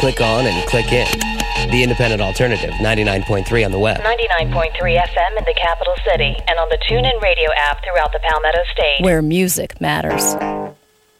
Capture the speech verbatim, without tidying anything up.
click on and click in. The Independent Alternative, ninety-nine point three on the web. ninety-nine point three F M in the capital city and on the TuneIn Radio app throughout the Palmetto State. Where music matters.